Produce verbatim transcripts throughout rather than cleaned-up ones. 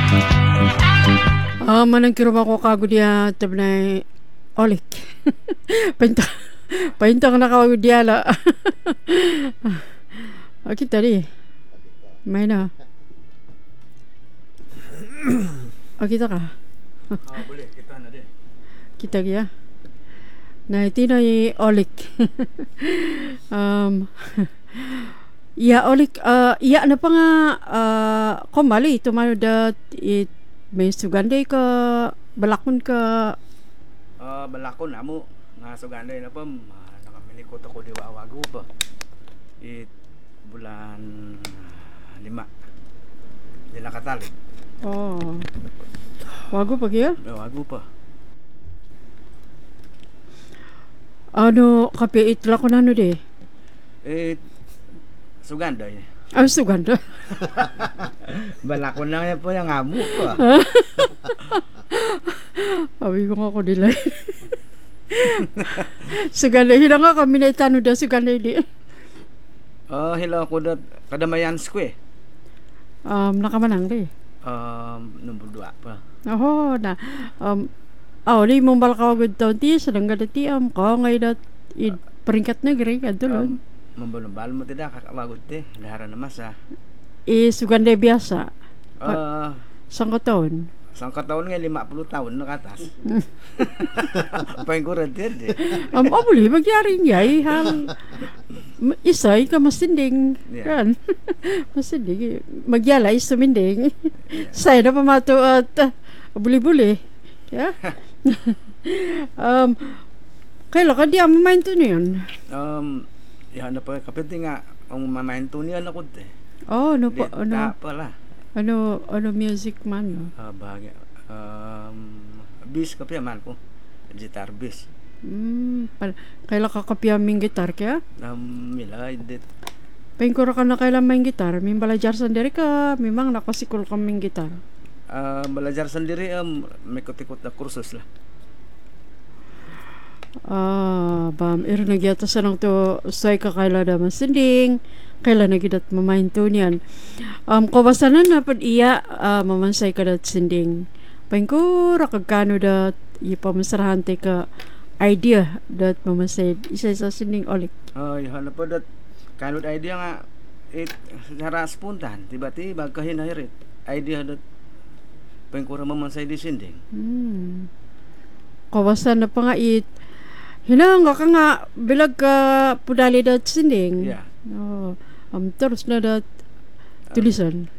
Ah, manang kiruma ko kago dia tabnay olik. Painta painta na kago dia la. Aki tadi. May na. Ah, kita ka? Ah, boleh. Kita na din. Kita kaya? Na iti na olik. um, iya olik, uh, iya na pa nga uh, kumali, tumano dat it may suganday ka, balakon ka. Ah, balakon amo nga suganday na pa uh, nakamilikot ako di wawago pa. It bulan ah, lima. Di nakatali. Oh. Wago pa kaya? Wago pa. Ano, kape itla ko na ano de? Eh suganday. Ah, suganda. Balakon lang yan po yung amo pa. Sabi ko nga ko nila. Suganda, hila nga kami na itano da suganda hindi. Ah, hila ko dat kadamayan ko eh. Um, nakamanang de. Um, number dua pa. Oo, na. Um, aw, di mong balakawagod taon ti, sadang gada ti, am, ka ngay dat, id, peringkat negeri, kadulon. Um, Mambalambal mo tidak kakawagot eh. Lahara na mas ah. Eh, suganda biasa. Ah, Sang ka taon. sang kataon nga lima puluh tahun nakatas. Pangkurat din eh. Um, oh, buli, magyari niya, eh, hal. M- Isay ka masinding. Yeah. Yan. Masinding. Magyalay, suminding. Say na pamato at uh, buli-buli. Yeah. um, kailan ka di ang mamayin to niyon? Um, yan na pa kapiti nga ang mamahinto niya na kod eh. Oh, ano Di, pa, ano, ta pala. ano, ano music man, no? Ah, bagay. Um, bis kapi man ko. Gitar bis. Mm, pal- kailan ka kapiyaming gitar kaya? Um, mila edit. Pengkura ka na kailan main gitar? May balajar sandiri ka, memang nakasikul ka main gitar. Ah, belajar sendiri um may ikot-ikot na kursus lah. Ah, bam, iro nagyata sa nang to, say ka kaila da masinding, kaila nagidat mamahin to niyan. Um, kawasanan na pad iya, uh, mamansay ka dat sinding. Pengkura kagkano dat, ipamasarahan te ka idea dat mamansay, isa sa sinding olik. Ay, hala pa dat kanod idea nga it sara spontan tiba-tiba kahinahirit idea dat pengkura mamansay di sinding. Hmm. Kawasan na pa nga it, hinang ka nga, bilag ka pudali dat sinding. Yeah. Oh, um, terus na dat tulisan.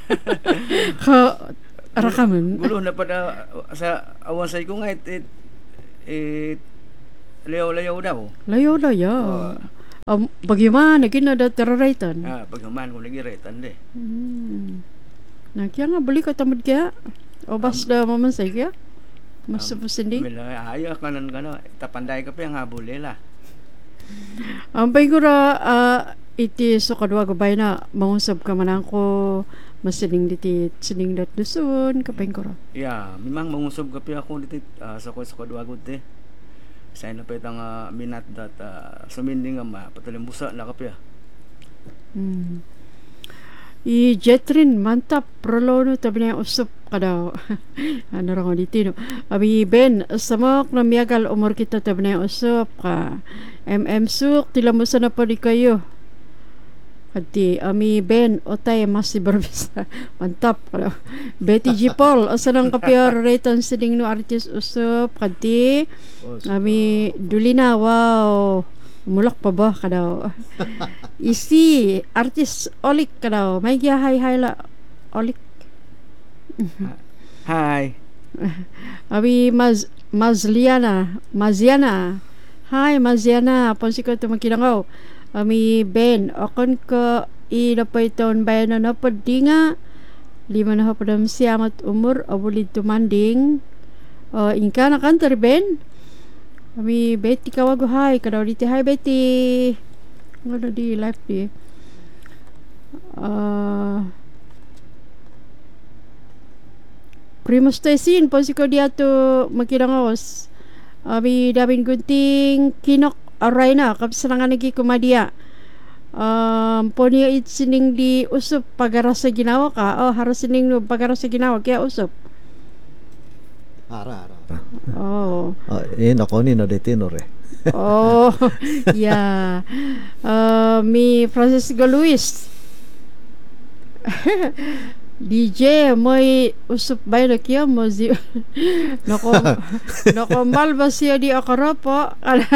Ka rakaman. Gulo na pa da, sa awansay ko nga it, it, it layaw-layaw daw. Layo layo. Oh. Um, bagaimana gina dat teroraitan? Ah, pagkaman ko lagi retan de. Hmm. Nah, kaya nga balik ka tamad kaya. O bas da mamansay kaya. Mas um, sinding. Mila ayo kanan kana tapanday ka pa ang habol la. Ang paigura uh, iti so kadwa gabay na mangusab ka manang ko masining diti sining dat dusun ka paigura. Yeah, memang mangusog ka pa ako dito uh, sa ko sa kadwa gud te. Say na pa itang uh, minat dat uh, suminding nga patalimbusa na ka pa. Hmm. I Jetrin mantap prolono tabi na usap kadaw. Ano ra ko dito no. Abi Ben samok na miyagal umor kita tabi na usap ka. M M suk tilamusa na pa di kayo. Kati ami Ben otay mas si Barbisa. Mantap kadaw. Betty G Paul asa nang kapyor reton siding no artist usap kati. Ami Dulina wow. Mulak pa ba kadaw? Isi artist Olik kadaw. May giya hi hi la Olik. Hi. Abi Maz Mazliana, Maziana. Hi Maziana, ponsi ko tumakilangaw. Ami Ben, akon ko ilapay taon bayan na napadinga. Lima na hapadam siyamat umur abulid tumanding. Uh, inka na kantar Ben. Kami Betty kawago hi kadaw dito hi Betty. Ngano di live di. Uh, Primos Tesin po si ko diato makilangos. Abi Dabin Gunting Kinok aray na kapsa nga nagi kumadia. Um, ponyo it sining di usup pagara sa ginawa ka. Oh, haras sining no pagara sa ginawa kaya usup. Ara, ara. Oh. Ah, eh, nako ni no detino re. Oh, yeah. Uh, mi Francisco Luis. D J, mo'y usup ba na kaya mo si... Nako, nako malba siya di akara po.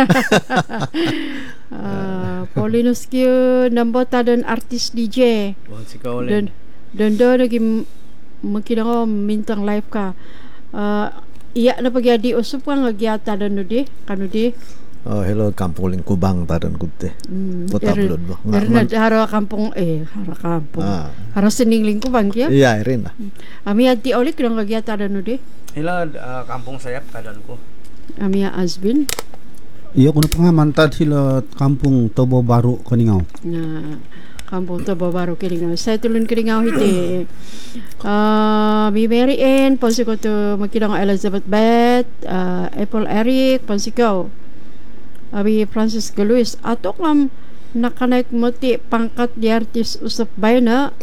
uh, Polinos kyo nambota don artist D J. Bon si ka Don, ulit. don do naging makina ko mintang live ka. Uh, iya na pagyadi usup ka nga gyata don no di, kano di. Oh, hello kampuling kubang tadan kutte. Mm, Potablod ba? Pero na haro kampong eh, haro kampong. Ah. Haro siningling ko bang kya? Iya, irin na. Ami ati olik nang kagyata don no di. Hila ah, kampong sayap kadan ko. Ami Asbin Iya kuno pangamantad sila kampung Tobo Baru Kaningaw. na kampong to babaro kilingaw. Sa tulun kilingaw hiti. Ah, mi Mary Ann, ponsi ko to makinang Elizabeth Beth, ah, Apple Eric, ponsi ko. Abi Francisco Luis. Ato kam nakanaik mo ti pangkat di artis usap bay na.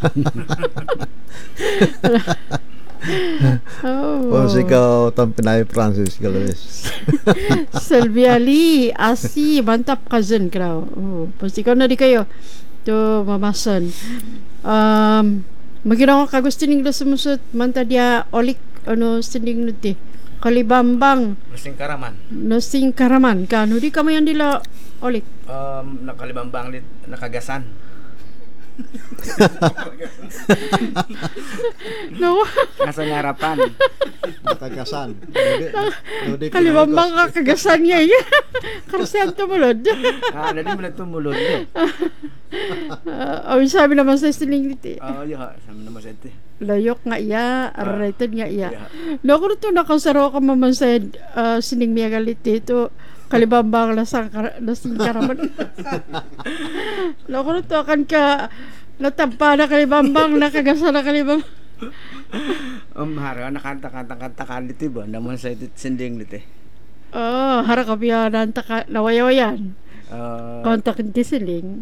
Oh. Oh, sigaw tampinay Francis Galvez. Sylvia Lee, Asi, mantap cousin kraw. Oh, pasti ko na di kayo. To mamasan. Um, magina ko kagusto ning sumusot manta dia olik ano sinding nuti. Kalibambang Masing karaman. nosing karaman kano di kamayan dila olik. Um, nakalibambang lit nakagasan. No. Nasa ngarapan. Nakagasan. Kalibambang ka kagasan niya. Karsiyan tumulod. Ah, nadi mo na tumulod eh. Uh, sabi naman sa sinding nuti. Ah, yeah, sama naman sa ito. Layok nga iya, rated nga iya. Yeah. Naku to nakasaro ka maman sa uh, sining miagalit dito. Kalibambang lasang kar- lasing karaman. Naku to akan ka natampa na kalibambang nakagasa na kalibambang. Um, hara, nakanta-kanta-kanta ka lit ba? Naman sa ito sinding lit eh. Oh, hara ka biya nanta ka nawayawayan. Ah, Kontakin ti siling.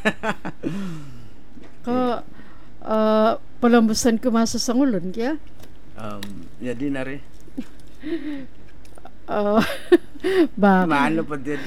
Ka uh, palambusan ko masasangulon kaya. um, ya di na rin. Uh, ba Maano pa din.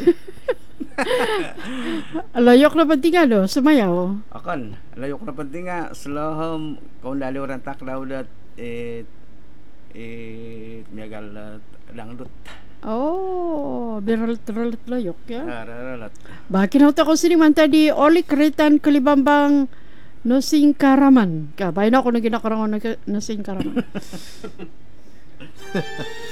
layok na pati nga no, sumayaw. Akan, layok na pati nga, slaham, kung dali orang taklaw dat, eh, eh, miyagal uh, langdot. Oh, biral tralat layok ya. Ararat. Bakin ako ko siniman tadi olik retan kalibambang nosing karaman. Ka, bayan ako na ginakarangon na nosing karaman.